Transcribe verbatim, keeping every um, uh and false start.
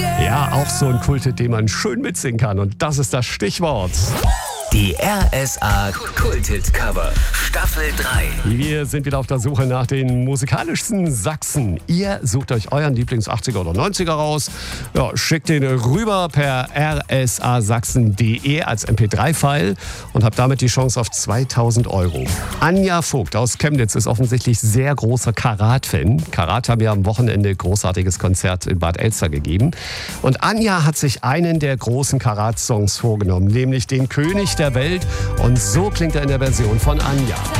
Ja, auch so ein Kulthit, den man schön mitsingen kann. Und das ist das Stichwort. Die R S A Kulthit-Cover Staffel drei. Wir sind wieder auf der Suche nach den musikalischsten Sachsen. Ihr sucht euch euren Lieblings-achtziger oder neunziger raus. Ja, schickt den rüber per r s a sachsen punkt d e als M P drei File und habt damit die Chance auf zweitausend Euro. Anja Vogt aus Chemnitz ist offensichtlich sehr großer Karat-Fan. Karat haben ja am Wochenende großartiges Konzert in Bad Elster gegeben. Und Anja hat sich einen der großen Karat-Songs vorgenommen, nämlich den König der Welt. Und so klingt er in der Version von Anja.